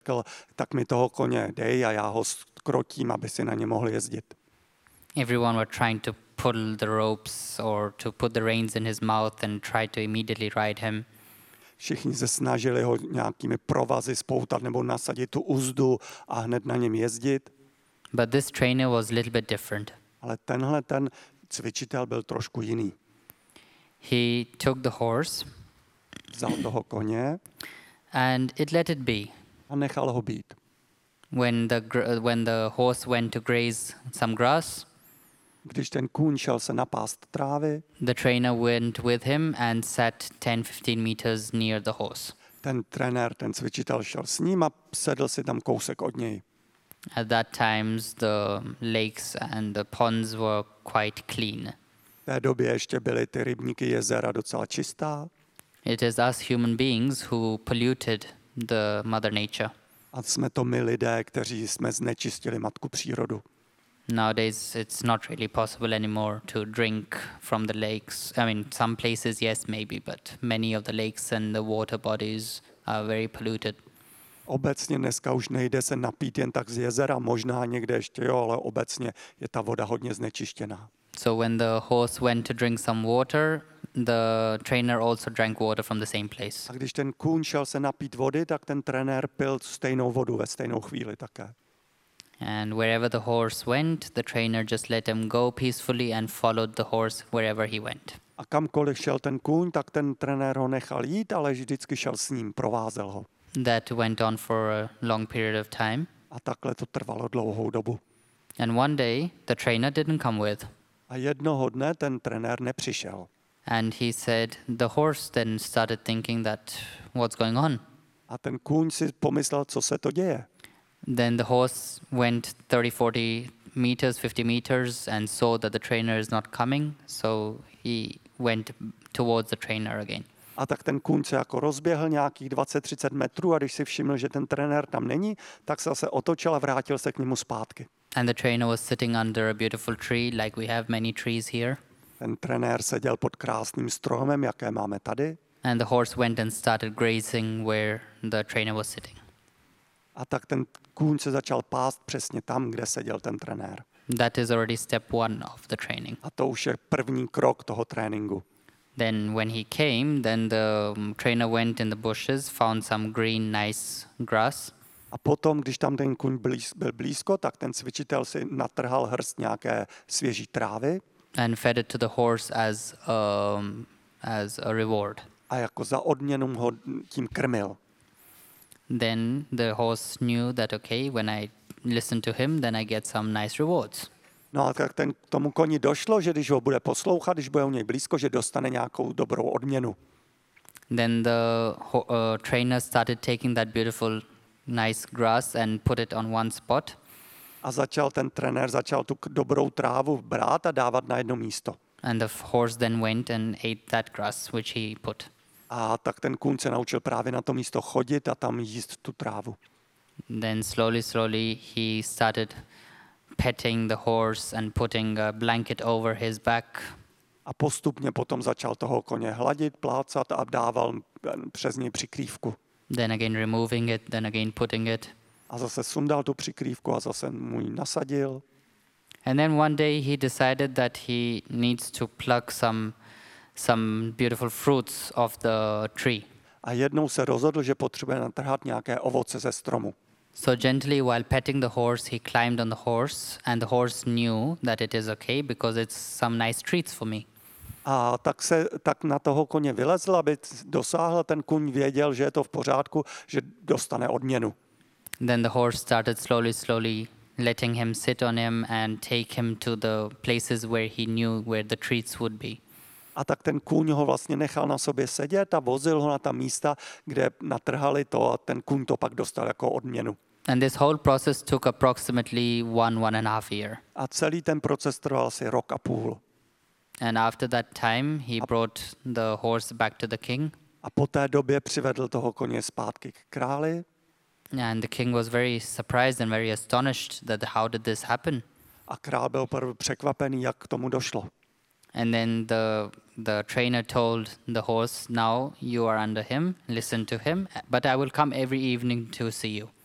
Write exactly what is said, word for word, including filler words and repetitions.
řekl, tak mi toho koně dej a já ho skrotím, aby si na ně mohl jezdit. Everyone were trying to pull the ropes or to put the reins in his mouth and try to immediately ride him. Všichni se snažili ho nějakými provazy spoutat nebo nasadit tu uzdu a hned na něm jezdit. But this trainer was a little bit different. Ale tenhle ten cvičitel byl trošku jiný. He took the horse Vzal toho koně and it let it be. a nechal ho být. When the gr- when the horse went to graze some grass, Když ten kůň šel se napást trávy, the trainer went with him and sat ten to fifteen meters near the horse. ten trenér, ten cvičitel šel s ním a sedl si tam kousek od něj. At that times the lakes and the ponds were quite clean. V té době ještě byly ty rybníky, jezera docela čistá It is us human beings who polluted the mother nature. a jsme to my lidé, kteří jsme znečistili matku přírodu. Nowadays, it's not really possible anymore to drink from the lakes. I mean, some places, yes, maybe, but many of the lakes and the water bodies are very polluted. Obecně dneska už nejde se napít jen tak z jezera, možná někde ještě jo, ale obecně je ta voda hodně znečištěná. So when the horse went to drink some water, the trainer also drank water from the same place. A když ten kůň šel se napít vody, tak ten trenér pil stejnou vodu ve stejnou chvíli také. And wherever the horse went, the trainer just let him go peacefully and followed the horse wherever he went. A kamkoliv šel ten kůň, tak ten trenér ho nechal jít, ale vždycky šel s ním, provázel ho. That went on for a long period of time. A takhle to trvalo dlouhou dobu. And one day, the trainer didn't come with. A jednoho dne ten trenér nepřišel. And he said, the horse then started thinking that, what's going on? A ten kůň si pomyslel, co se to děje. Then the horse went thirty, forty meters, fifty meters and saw that the trainer is not coming. So he went towards the trainer again. A tak ten kůň se jako rozběhl nějakých dvacet třicet metrů a když si všiml, že ten trenér tam není, tak se zase otočil a vrátil se k němu zpátky. And the trainer was sitting under a beautiful tree, like we have many trees here. Ten trenér seděl pod krásným stromem, jaké máme tady. And the horse went and started grazing where the trainer was sitting. A tak ten kůň se začal pást přesně tam, kde seděl ten trenér. That is already step one of the training. A to už je první krok toho tréninku. Then when he came, then the um, trainer went in the bushes, found some green, nice grass. A potom, když tam ten kůň blíz, byl blízko, tak ten cvičitel si natrhal hrst nějaké svěží trávy And fed it to the horse as um, as a reward. a jako za odměnu ho tím krmil. Then the horse knew that, okay, when I listen to him, then I get some nice rewards. No a tak ten, tomu koni došlo, že když ho bude poslouchat, když bude u něj blízko, že dostane nějakou dobrou odměnu. Then the ho- uh, trainer started taking that beautiful, nice grass and put it on one spot. A začal ten trenér, začal tu k- dobrou trávu brát a dávat na jedno místo. And the f- horse then went and ate that grass which he put. A tak ten kůň se naučil právě na to místo chodit a tam jíst tu trávu. Then slowly, slowly, he started petting the horse and putting a blanket over his back. A postupně potom začal toho koně hladit, plácat a dával přes něj přikrývku. Then again removing it, then again putting it. A zase sundal tu přikrývku a zase mu ji nasadil. And then one day he decided that he needs to pluck some some beautiful fruits of the tree. A jednou se rozhodl, že potřebuje natrhat nějaké ovoce ze stromu. So gently, while petting the horse, he climbed on the horse, and the horse knew that it is okay because it's some nice treats for me. A tak se tak na toho koně vylezl, aby dosáhl, ten kůň věděl, že je to v pořádku, že dostane odměnu. Then the horse started slowly, slowly letting him sit on him and take him to the places where he knew where the treats would be. A tak ten kůň ho vlastně nechal na sobě sedět a vozil ho na ta místa, kde natrhali to a ten kůň to pak dostal jako odměnu. And this whole process took approximately one, one and a half year. A celý ten proces trval asi rok a půl. And after that time, he brought the horse back to the king. A po té době přivedl toho koně zpátky k králi. And the king was very surprised and very astonished that how did this happen? A král byl opravdu překvapený, jak k tomu došlo. And then the the trainer told the horse, now you are under him, listen to him, but I will come every evening to see you.